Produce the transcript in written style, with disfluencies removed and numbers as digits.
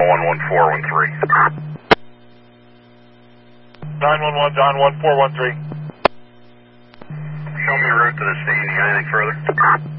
911, Don 1413. Show me the route to the scene. You got anything further?